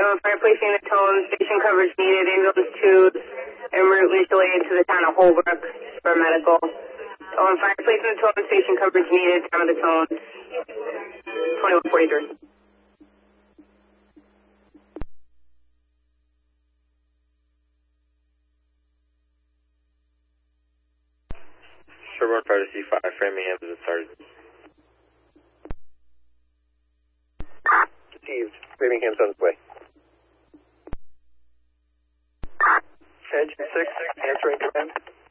Fire placing the tone, station coverage needed, ambulance 2, en route initially to the town of Holbrook for medical. Fire placing the tone, station coverage needed, time of the tone, 2143. Sherborne Fire to C5, Framingham is started. Received. Framingham's on its way. Edge 6, answering command.